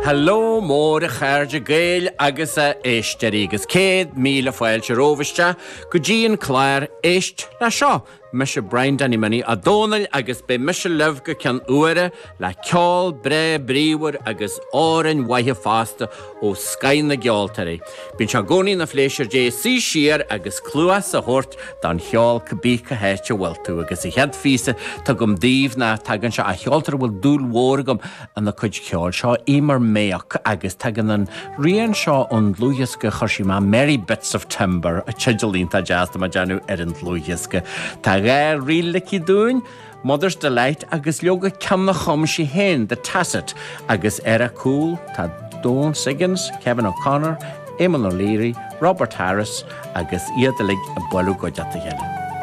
Hello, mór a chairde gael agus a éisterí agus 100,000 fáilte róhaiste go dtíon cláir éist le seo. Mise Brian Danny a Donal agus be mise leh go cean uaire le ceol, bre, bríomhar agus áran waithe fásta ó Sky na Gealtarí. Bín se gcónaí na fléisir dé sí siar agus clúas a thuirt don cheol cabbícha héite bhfuiltú agus I chead físa tá gom díomh na tagann se a cheoltar bhfuil dúil mhórgam an na chuid ceol seo imar méach agus tagan an rian seo an lúthasca chuirsí má Merry Bits of Timber a tidalínta jazz na deanú an lúthasca. Gair riallicí dúin, Mother's Delight agus leoga ceamna chomsí hen, The Tacit, agus Era Cool, tá Dawn Siggins, Kevin O'Connor, Eamon O'Leary, Robert Harris, agus iad a builú go deata chéile.